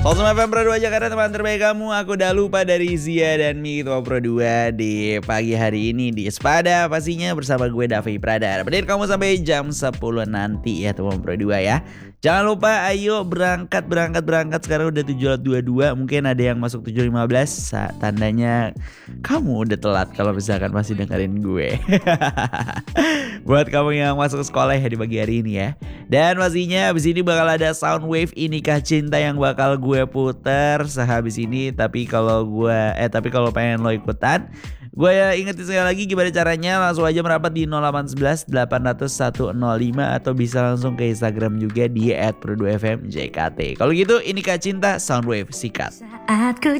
Sosum FM Pro 2 Jakarta, teman terbaik kamu. Aku udah lupa dari Zia dan Mi Ketua Pro 2 di pagi hari ini di Espada pastinya bersama gue Davi Prada. Dapetin kamu sampai jam 10 nanti ya teman Pro 2 ya. Jangan lupa ayo berangkat sekarang udah 7.22. Mungkin ada yang masuk 7.15. Tandanya kamu udah telat kalau misalkan masih dengerin gue. Buat kamu yang masuk sekolah ya di pagi hari ini ya. Dan pastinya abis ini bakal ada Soundwave Inikah Cinta yang bakal gue puter sehabis ini. Tapi kalau pengen lo ikutan, gue ingetin sekali lagi gimana caranya. Langsung aja merapat di 0811 800 105 atau bisa langsung ke Instagram juga di @pro2fmjkt. Kalau gitu Inikah Cinta Soundwave sikat. Saat ku